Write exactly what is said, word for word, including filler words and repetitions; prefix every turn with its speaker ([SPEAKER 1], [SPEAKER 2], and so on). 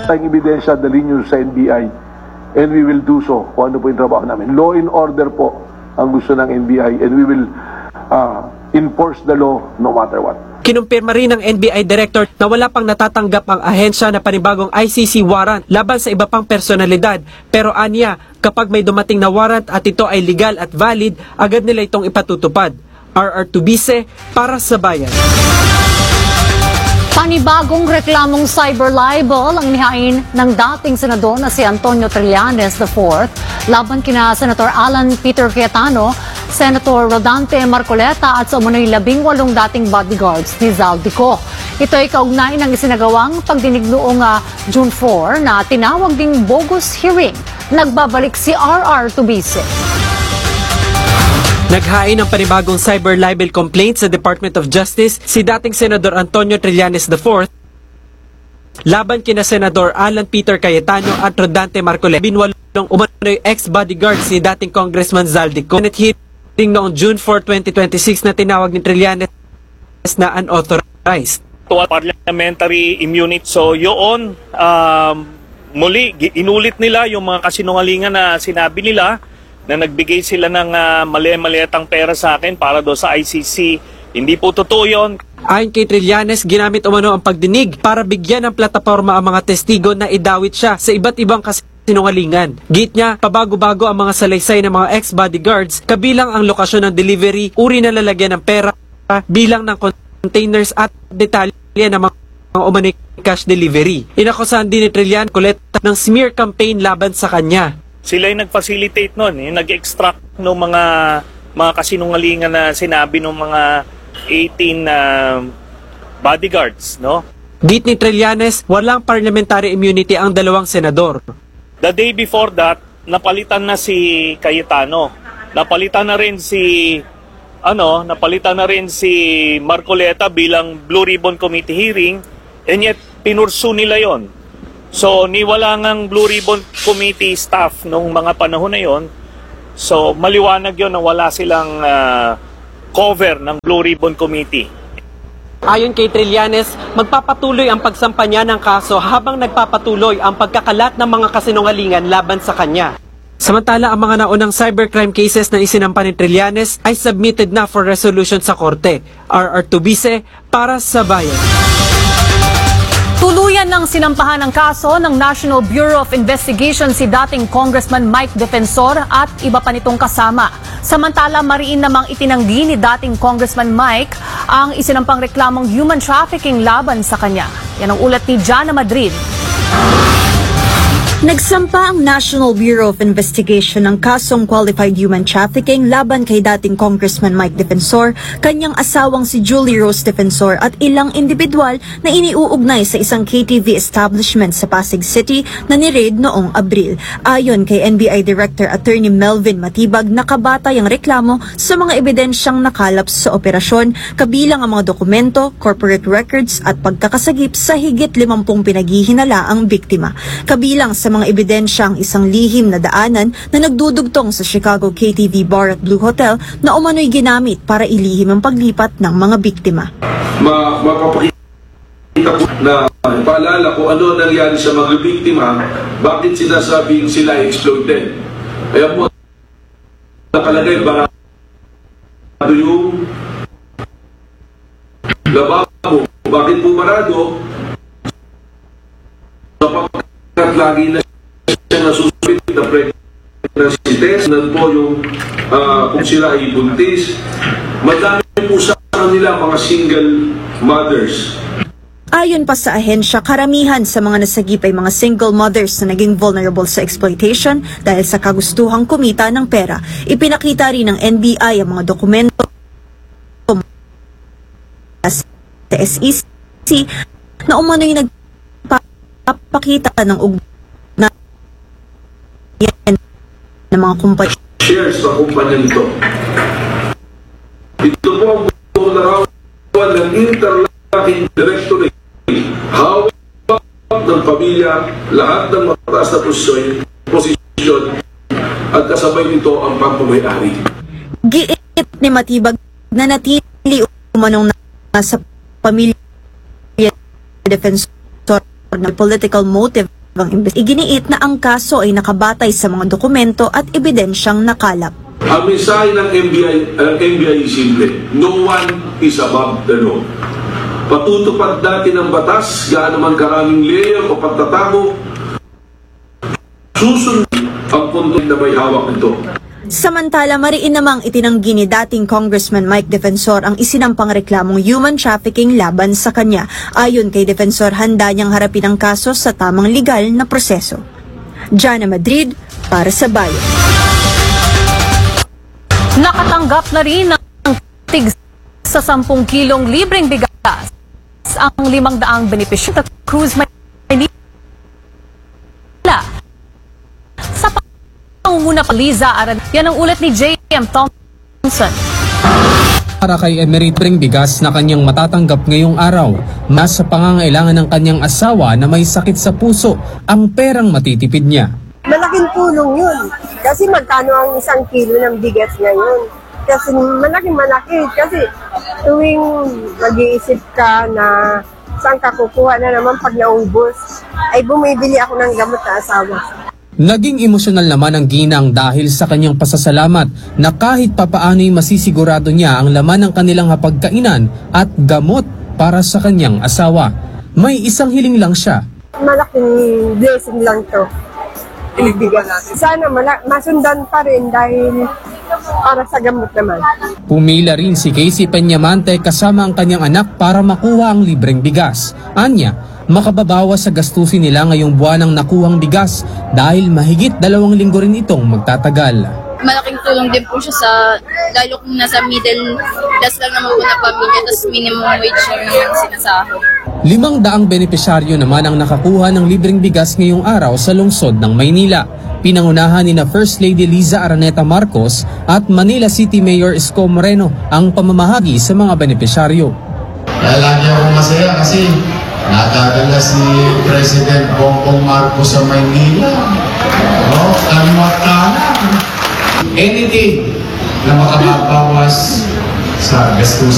[SPEAKER 1] tayong ebidensya, dalhin nyo sa N B I. And we will do so kung ano po yung trabaho namin. Law and order po ang gusto ng N B I, and we will uh, enforce the law no matter what.
[SPEAKER 2] Kinumpirma rin ng N B I Director na wala pang natatanggap ang ahensya na panibagong I C C warrant laban sa iba pang personalidad. Pero anya, kapag may dumating na warrant at ito ay legal at valid, agad nila itong ipatutupad. R R Tubise para sa Bayan.
[SPEAKER 3] Panibagong reklamong cyber libel ang inihain ng dating senador na si Antonio Trillanes the fourth laban kina Senator Alan Peter Cayetano, Senator Rodante Marcoleta at sa umunoy labing walong dating bodyguards ni Zaldico. Ito ay kaugnay ng isinagawang pagdinig noong uh, June fourth na tinawag ding bogus hearing. Nagbabalik si R R Tubise.
[SPEAKER 2] Naghain ng panibagong cyber libel complaint sa Department of Justice si dating Senador Antonio Trillanes the fourth laban kina Senador Alan Peter Cayetano at Rodante Marcoleta. Binwalong umano'y ex-bodyguards ni dating Congressman Zaldico. Senate hearing noong June fourth, twenty twenty-six na tinawag ni Trillanes na unauthorized.
[SPEAKER 4] Parliamentary immunity. So yun, um, muli, inulit nila yung mga kasinungalingan na sinabi nila na nagbigay sila ng uh, mali-maliatang pera sa akin para do sa I C C. Hindi po totoo yun.
[SPEAKER 2] Ayon kay Trillanes, ginamit umano ang pagdinig para bigyan ng plataforma ang mga testigo na idawit siya sa iba't ibang kasinungalingan. Git niya, pabago-bago ang mga salaysay ng mga ex-bodyguards, kabilang ang lokasyon ng delivery, uri na lalagyan ng pera, bilang ng containers at detalye ng mga umano'y cash delivery. Inakusahan din ni Trillanes kolekta ng smear campaign laban sa kanya.
[SPEAKER 4] Sila yung nag-facilitate nun, yung nag-extract ng mga mga kasinungalingan na sinabi ng mga eighteen uh, bodyguards, no?
[SPEAKER 2] Git ni Trillanes, walang parliamentary immunity ang dalawang senador.
[SPEAKER 4] The day before that, napalitan na si Cayetano. Napalitan na rin si ano, napalitan na rin si Marcoleta bilang Blue Ribbon Committee hearing, and yet pinursu nila yon. So, niwala ngang Blue Ribbon Committee staff nung mga panahon na yon. So, maliwanag yon na wala silang uh, cover ng Blue Ribbon Committee.
[SPEAKER 2] Ayon kay Trillanes, magpapatuloy ang pagsampa niya ng kaso habang nagpapatuloy ang pagkakalat ng mga kasinungalingan laban sa kanya. Samantala, ang mga naunang cybercrime cases na isinampa ni Trillanes ay submitted na for resolution sa korte. R R Tubise para sa Bayan.
[SPEAKER 3] Tuluyan ng sinampahan ng kaso ng National Bureau of Investigation si dating Congressman Mike Defensor at iba pa nitong kasama. Samantala, mariin namang itinanggi ni dating Congressman Mike ang isinampang reklamong human trafficking laban sa kanya. Yan ang ulat ni Jana Madrid.
[SPEAKER 5] Nagsampa ang National Bureau of Investigation ng kasong qualified human trafficking laban kay dating Congressman Mike Defensor, kanyang asawang si Julie Rose Defensor at ilang individual na iniuugnay sa isang K T V establishment sa Pasig City na ni-raid noong Abril. Ayon kay N B I Director Attorney Melvin Matibag, nakabatay ang reklamo sa mga ebidensyang nakalap sa operasyon, kabilang ang mga dokumento, corporate records at pagkakasagip sa higit limampung pinaghihinalaang biktima. Kabilang sa mga ebidensya ang isang lihim na daanan na nagdudugtong sa Chicago K T V Bar at Blue Hotel na umano'y ginamit para ilihim ang paglipat ng mga biktima.
[SPEAKER 6] Ma mapapakita po na paalala ko ano nangyari sa mga biktima, bakit sinasabing sila exploited. Kaya po nakalagay ba yung lababo, bakit po marado? Sapagkat lagi na siya nasusunod na pregnancy test, nan po yung uh, kung sila ay buntis. Madami po sa kanila mga single mothers.
[SPEAKER 5] Ayon pa sa ahensya, karamihan sa mga nasagip ay mga single mothers na naging vulnerable sa exploitation dahil sa kagustuhang kumita ng pera. Ipinakita rin ng N B I ang mga dokumento sa S E C na umano'y nagpapakita ng ugnayan ng mga kumpanya.
[SPEAKER 6] Shares sa kumpanya nito. Ito po ang buong larawan ng interlocking directorate. Hawak ng pamilya, lahat ng mataas na posisyon, posisyon at kasabay nito ang pagpamayari.
[SPEAKER 5] Giit ni Matibag na natili umanong nasa pamilya defensor na political motive Iginiit na ang kaso ay nakabatay sa mga dokumento at ebidensyang nakalap.
[SPEAKER 6] Ang mensahe ng M B I, uh, M B I simple, no one is above the law. Patutupad natin ang batas, gaano man karaming layer o pagtatamo, susunod ang punto na may hawak nito.
[SPEAKER 5] Samantala, mariin namang itinanggi ni dating Congressman Mike Defensor ang isinampang reklamong human trafficking laban sa kanya. Ayon kay Defensor, handa niyang harapin ang kaso sa tamang legal na proseso. Jana Madrid, para sa Bayan.
[SPEAKER 3] Nakatanggap na rin ng tig sa sampung kilong libreng bigas ang limang daang benepisyo sa Cruz Maynila. Sa pangunguna pa Liza Aran, yan ang ulat ni J M Thompson.
[SPEAKER 2] Para kay Emerit Bring Bigas na kanyang matatanggap ngayong araw, nasa pangangailangan ng kanyang asawa na may sakit sa puso ang perang matitipid niya.
[SPEAKER 7] Malaking tulong yun. Kasi magkano ang isang kilo ng bigas ngayon? Kasi malaking malaki. Kasi tuwing mag-iisip ka na saan ka kukuha na naman pag naubos, ay bumibili ako ng gamot sa asawa.
[SPEAKER 2] Naging emosyonal naman ang ginang dahil sa kanyang pasasalamat na kahit papaano'y masisigurado niya ang laman ng kanilang hapagkainan at gamot para sa kanyang asawa. May isang hiling lang siya.
[SPEAKER 7] Malaking blessing lang to. Sana mala- masundan pa rin dahil para sa gamot naman.
[SPEAKER 2] Pumila rin si Casey Peñamante kasama ang kanyang anak para makuha ang libreng bigas. Anya, makababawas sa gastusin nila ngayong buwan ng nakuhang bigas dahil mahigit dalawang linggo rin itong magtatagal.
[SPEAKER 8] Malaking tulong din po siya sa, lalo kung nasa middle class lang naman po na pamilya, tapos minimum wage yung sinasahod.
[SPEAKER 2] Limang daang benepisyaryo naman ang nakakuha ng libreng bigas ngayong araw sa lungsod ng Maynila. Pinangunahan ni na First Lady Liza Araneta Marcos at Manila City Mayor Isko Moreno ang pamamahagi sa mga benepisyaryo.
[SPEAKER 9] Lagi ako masaya kasi natagala si President Bongbong Marcos sa Maynila. Oh, kalmatanan. Anything na makababawas sa gastusin